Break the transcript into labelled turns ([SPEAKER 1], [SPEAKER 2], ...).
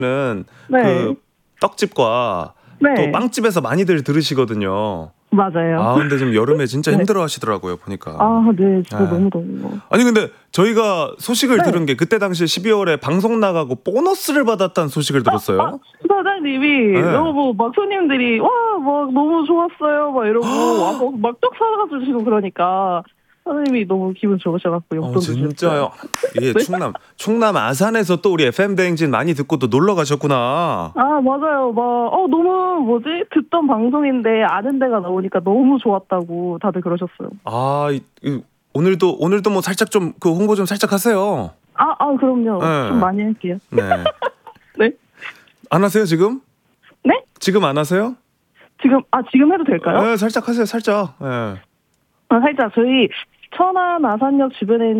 [SPEAKER 1] 는
[SPEAKER 2] 네.
[SPEAKER 1] 그 떡집과
[SPEAKER 2] 네.
[SPEAKER 1] 또 빵집에서 많이들 들으시거든요.
[SPEAKER 2] 맞아요.
[SPEAKER 1] 아, 근데 지금 여름에 진짜
[SPEAKER 2] 네.
[SPEAKER 1] 힘들어 하시더라고요, 보니까.
[SPEAKER 2] 아, 네. 진짜
[SPEAKER 1] 네.
[SPEAKER 2] 너무 더워요.
[SPEAKER 1] 아니, 근데 저희가 소식을
[SPEAKER 2] 네.
[SPEAKER 1] 들은 게 그때 당시에 12월에 방송 나가고 보너스를 받았다는 소식을 들었어요.
[SPEAKER 2] 사장님이
[SPEAKER 1] 네.
[SPEAKER 2] 너무 막 손님들이 와, 막 너무 좋았어요. 막 이러고 와서 막 떡 사다 주시고 그러니까 사장님이 너무 기분 좋으셔갖고 용돈 주셨어요.
[SPEAKER 1] 진짜요? 예,
[SPEAKER 2] 네.
[SPEAKER 1] 충남 아산에서 또 우리 FM 대행진 많이 듣고 또 놀러 가셨구나.
[SPEAKER 2] 아, 맞아요. 막, 너무, 듣던 방송인데 아는 데가 나오니까 너무 좋았다고 다들 그러셨어요.
[SPEAKER 1] 아, 오늘도 뭐 살짝 좀 그 홍보 좀 살짝 하세요.
[SPEAKER 2] 그럼요.
[SPEAKER 1] 네.
[SPEAKER 2] 좀 많이 할게요.
[SPEAKER 1] 네.
[SPEAKER 2] 네?
[SPEAKER 1] 안 하세요, 지금?
[SPEAKER 2] 네?
[SPEAKER 1] 지금 안 하세요?
[SPEAKER 2] 지금 해도 될까요?
[SPEAKER 1] 네, 살짝 하세요, 살짝. 네.
[SPEAKER 2] 살짝 저희 천안 아산역 주변에